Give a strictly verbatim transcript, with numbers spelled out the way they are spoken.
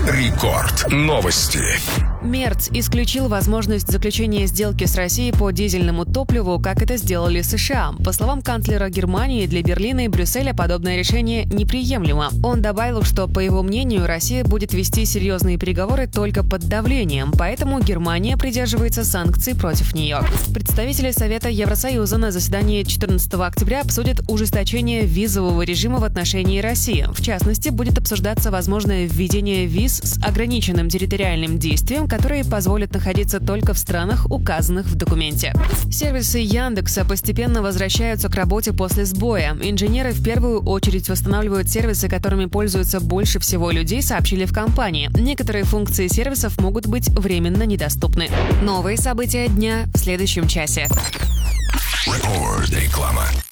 Рекорд. Новости. Мерц исключил возможность заключения сделки с Россией по дизельному топливу, как это сделали США. По словам канцлера Германии, для Берлина и Брюсселя подобное решение неприемлемо. Он добавил, что, по его мнению, Россия будет вести серьезные переговоры только под давлением, поэтому Германия придерживается санкций против нее. Представители Совета Евросоюза на заседании четырнадцатого октября обсудят ужесточение визового режима в отношении России. В частности, будет обсуждаться возможное введение виз с ограниченным территориальным действием, которые позволят находиться только в странах, указанных в документе. Сервисы Яндекса постепенно возвращаются к работе после сбоя. Инженеры в первую очередь восстанавливают сервисы, которыми пользуются больше всего людей, сообщили в компании. Некоторые функции сервисов могут быть временно недоступны. Новые события дня в следующем часе. Рекорд. Реклама.